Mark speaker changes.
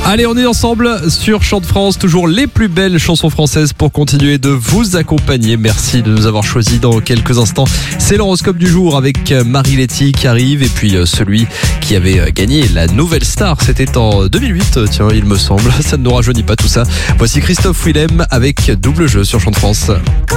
Speaker 1: Allez, on est ensemble sur Chant de France, toujours les plus belles chansons françaises pour continuer de vous accompagner. Merci de nous avoir choisis dans quelques instants. C'est l'horoscope du jour avec Marie-Letty qui arrive et puis celui qui avait gagné la nouvelle star. C'était en 2008, tiens, il me semble. Ça ne nous rajeunit pas tout ça. Voici Christophe Willem avec Double Jeu sur Chant de France.